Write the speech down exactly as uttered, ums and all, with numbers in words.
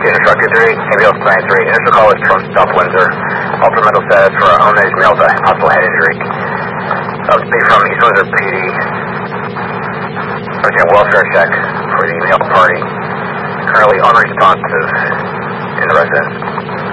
Station Truck two three, ambulance ninety-three. Initial call is from South Windsor. Alternative status for owner's male to hospital head injury. That would be from East Windsor P D. Searching a welfare check for the male party. Currently unresponsive in the residence.